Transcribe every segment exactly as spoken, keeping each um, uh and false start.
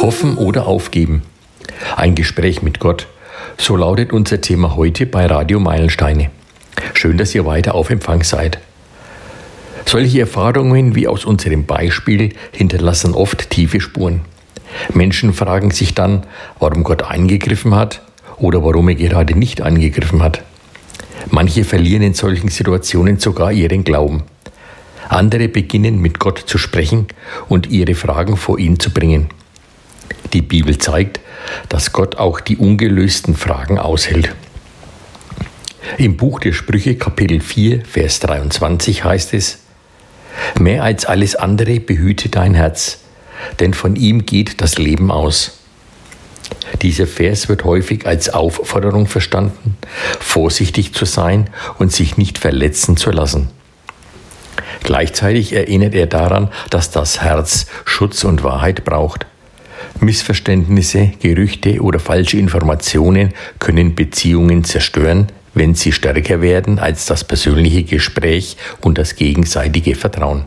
Hoffen oder aufgeben. Ein Gespräch mit Gott. So lautet unser Thema heute bei Radio Meilensteine. Schön, dass ihr weiter auf Empfang seid. Solche Erfahrungen wie aus unserem Beispiel hinterlassen oft tiefe Spuren. Menschen fragen sich dann, warum Gott eingegriffen hat oder warum er gerade nicht eingegriffen hat. Manche verlieren in solchen Situationen sogar ihren Glauben. Andere beginnen mit Gott zu sprechen und ihre Fragen vor ihn zu bringen. Die Bibel zeigt, dass Gott auch die ungelösten Fragen aushält. Im Buch der Sprüche Kapitel vier, Vers dreiundzwanzig heißt es: Mehr als alles andere behüte dein Herz, denn von ihm geht das Leben aus. Dieser Vers wird häufig als Aufforderung verstanden, vorsichtig zu sein und sich nicht verletzen zu lassen. Gleichzeitig erinnert er daran, dass das Herz Schutz und Wahrheit braucht. Missverständnisse, Gerüchte oder falsche Informationen können Beziehungen zerstören, wenn sie stärker werden als das persönliche Gespräch und das gegenseitige Vertrauen.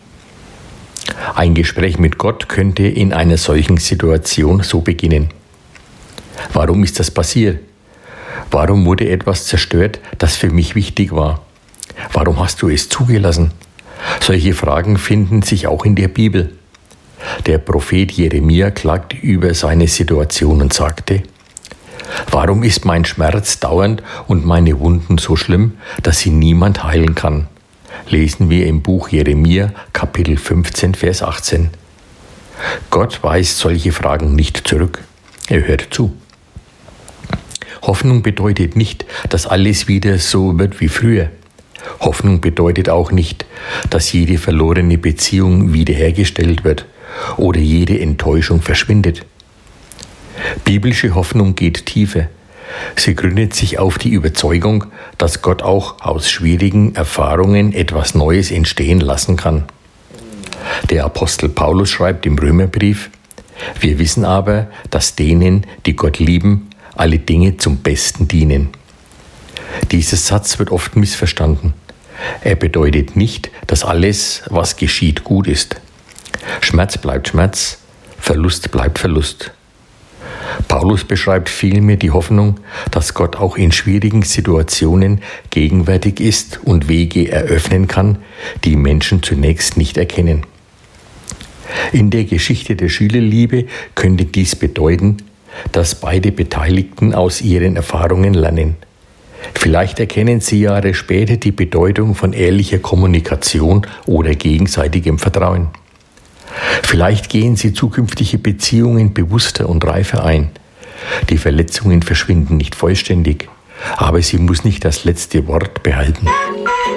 Ein Gespräch mit Gott könnte in einer solchen Situation so beginnen. Warum ist das passiert? Warum wurde etwas zerstört, das für mich wichtig war? Warum hast du es zugelassen? Solche Fragen finden sich auch in der Bibel. Der Prophet Jeremia klagte über seine Situation und sagte: Warum ist mein Schmerz dauernd und meine Wunden so schlimm, dass sie niemand heilen kann? Lesen wir im Buch Jeremia, Kapitel fünfzehn, Vers achtzehn. Gott weist solche Fragen nicht zurück. Er hört zu. Hoffnung bedeutet nicht, dass alles wieder so wird wie früher. Hoffnung bedeutet auch nicht, dass jede verlorene Beziehung wiederhergestellt wird oder jede Enttäuschung verschwindet. Biblische Hoffnung geht tiefer. Sie gründet sich auf die Überzeugung, dass Gott auch aus schwierigen Erfahrungen etwas Neues entstehen lassen kann. Der Apostel Paulus schreibt im Römerbrief: Wir wissen aber, dass denen, die Gott lieben, alle Dinge zum Besten dienen. Dieser Satz wird oft missverstanden. Er bedeutet nicht, dass alles, was geschieht, gut ist. Schmerz bleibt Schmerz, Verlust bleibt Verlust. Paulus beschreibt vielmehr die Hoffnung, dass Gott auch in schwierigen Situationen gegenwärtig ist und Wege eröffnen kann, die Menschen zunächst nicht erkennen. In der Geschichte der Schülerliebe könnte dies bedeuten, dass beide Beteiligten aus ihren Erfahrungen lernen. Vielleicht erkennen sie Jahre später die Bedeutung von ehrlicher Kommunikation oder gegenseitigem Vertrauen. Vielleicht gehen sie zukünftige Beziehungen bewusster und reifer ein. Die Verletzungen verschwinden nicht vollständig, aber sie muss nicht das letzte Wort behalten.